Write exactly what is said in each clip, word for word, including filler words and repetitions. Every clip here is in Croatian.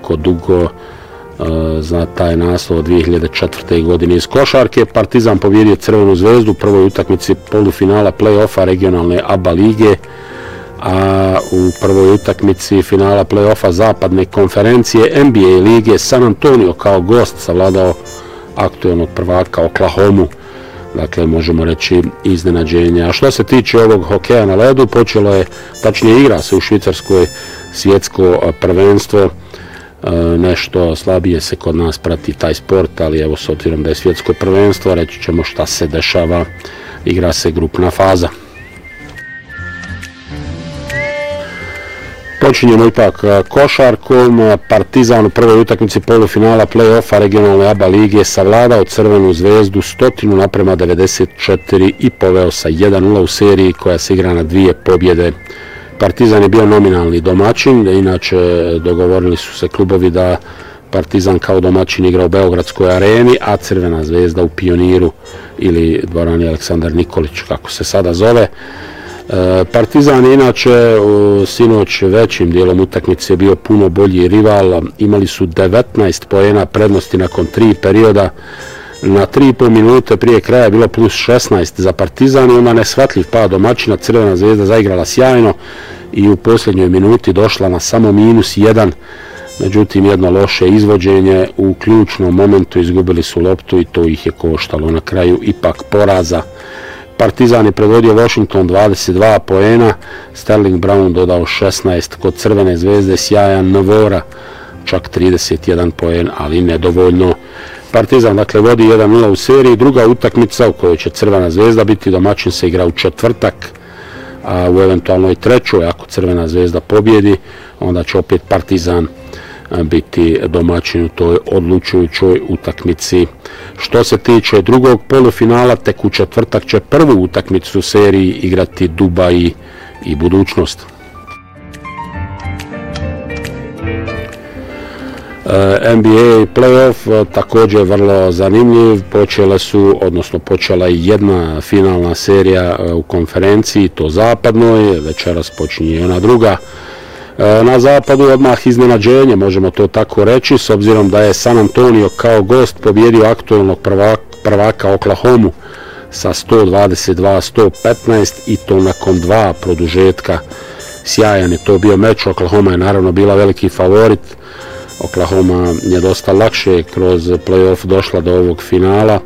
toliko dugo za taj naslov od dvije hiljade četvrte. godine iz košarke. Partizan pobjedio Crvenu zvezdu u prvoj utakmici polufinala play-offa regionalne A B A lige, a u prvoj utakmici finala play-offa zapadne konferencije N B A lige San Antonio kao gost savladao aktuelnog prvaka Oklahomu. Dakle, možemo reći iznenađenje. A što se tiče ovog hokeja na ledu, počelo je, tačnije igra se u Švicarskoj svjetsko prvenstvo. Nešto slabije se kod nas prati taj sport, ali evo, s obzirom da je svjetsko prvenstvo, reći ćemo šta se dešava. Igra se grupna faza. Počinjemo ipak košarkom. Partizan u prvoj utakmici polufinala play-offa regionalne A B A lige savladao Crvenu zvezdu stotinu naprema devedeset četiri i poveo sa jedan nula u seriji koja se igra na dvije pobjede. Partizan je bio nominalni domaćin, inače dogovorili su se klubovi da Partizan kao domaćin igra u Beogradskoj areni, a Crvena zvezda u Pioniru ili dvorani Aleksandar Nikolić, kako se sada zove. Partizan je inače sinoć većim dijelom utakmice bio puno bolji rival, imali su devetnaest poena prednosti nakon tri perioda, na tri i pol minute prije kraja je bilo plus šesnaest za Partizan i onda neshvatljiv pad domaćina. Crvena zvezda zaigrala sjajno i u posljednjoj minuti došla na samo minus jedan, međutim jedno loše izvođenje u ključnom momentu, izgubili su loptu i to ih je koštalo na kraju ipak poraza. Partizan je predvodio Washington dvadeset dva poena, Sterling Brown dodao šesnaest, kod Crvene zvezde sjajan Novora, čak trideset jedan poen, ali nedovoljno. Partizan dakle vodi jedan nula u seriji. Druga utakmica u kojoj će Crvena zvezda biti domaćin se igra u četvrtak, a u eventualnoj trećoj, ako Crvena zvezda pobjedi, onda će opet Partizan biti domaćin u toj odlučujućoj utakmici. Što se tiče drugog polufinala, tek u četvrtak će prvu utakmicu u seriji igrati Dubaj i Budućnost. N B A playoff također vrlo zanimljiv. Počele su, odnosno počela je jedna finalna serija u konferenciji, to zapadnoj, večeras počinje ona druga. Na zapadu odmah iznenađenje, možemo to tako reći, s obzirom da je San Antonio kao gost pobjedio aktuelnog prvaka, prvaka Oklahomu sa sto dvadeset dva sto petnaest i to nakon dva produžetka. Sjajan je to bio meč, Oklahoma je naravno bila veliki favorit. Oklahoma je dosta lakše kroz play-off došla do ovog finala,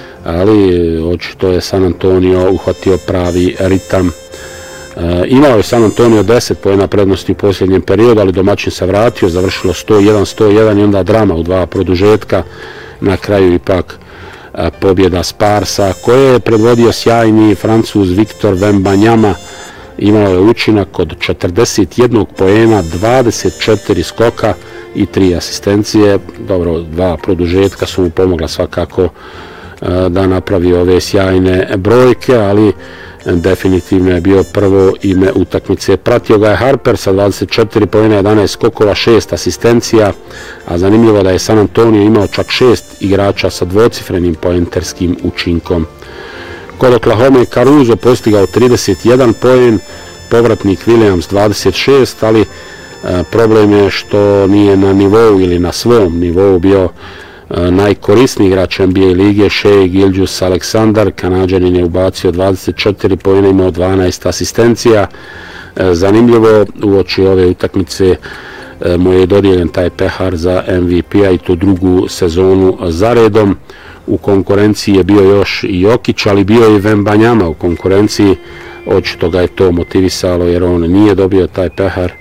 ali očito je San Antonio uhvatio pravi ritam. E, imao je San Antonio deset poena prednosti u posljednjem periodu, ali domaćin se vratio, završilo sto jedan sto jedan i onda drama u dva produžetka. Na kraju ipak e, pobjeda Sparsa, koje je predvodio sjajni Francuz Victor Wembanyama. Imao je učinak od četrdeset jedan poena, dvadeset četiri skoka i tri asistencije. Dobro, dva produžetka su mu pomogla svakako da napravi ove sjajne brojke, ali definitivno je bio prvo ime utakmice. Pratio ga je Harper sa dvadeset četiri poena, jedanaest skokova, šest asistencija, a zanimljivo da je San Antonio imao čak šest igrača sa dvocifrenim poenterskim učinkom. Kod Oklahoma je Caruso postigao trideset jedan poen, povratnik Williams dvadeset šest, ali problem je što nije na nivou ili na svom nivou bio najkorisniji igrač N B A lige Shai Gilgeous-Alexander. Kanađanin je ubacio dvadeset četiri poena, imao dvanaest asistencija. Zanimljivo, uoči ove utakmice mu je dodijeljen taj pehar za M V P-a i to drugu sezonu za redom. U konkurenciji je bio još i Jokić, ali bio je i Wembanyama u konkurenciji. Očito ga je to motivisalo jer on nije dobio taj pehar,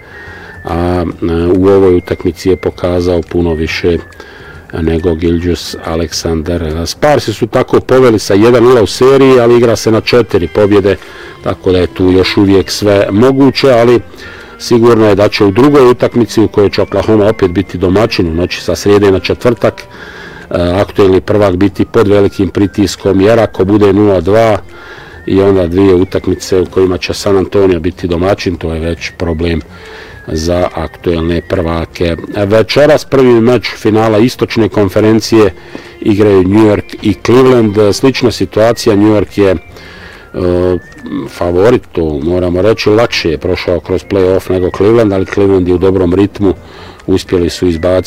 a u ovoj utakmici je pokazao puno više nego Gilgeous-Alexander. Sparsi su tako poveli sa jedan nula u seriji, ali igra se na četiri pobjede, tako da je tu još uvijek sve moguće, ali sigurno je da će u drugoj utakmici u kojoj će Oklahoma opet biti domaćin u noći sa srijede na četvrtak aktuelni prvak biti pod velikim pritiskom, jer ako bude nula dva i onda dvije utakmice u kojima će San Antonio biti domaćin, to je već problem za aktuelne prvake. Večeras prvi meč finala istočne konferencije igraju New York i Cleveland. Slična situacija, New York je uh, favorit, to moramo reći, lakše je prošao kroz play-off nego Cleveland, ali Cleveland je u dobrom ritmu, uspjeli su izbaciti